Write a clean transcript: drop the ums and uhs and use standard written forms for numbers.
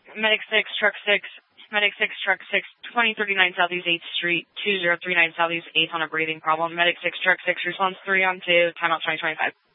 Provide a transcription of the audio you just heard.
Medic 6, Truck 6, Medic 6, Truck 6, 2039 Southeast 8th Street, 2039 Southeast 8th on a breathing problem. Medic 6, Truck 6, response 3 on 2, timeout 2025.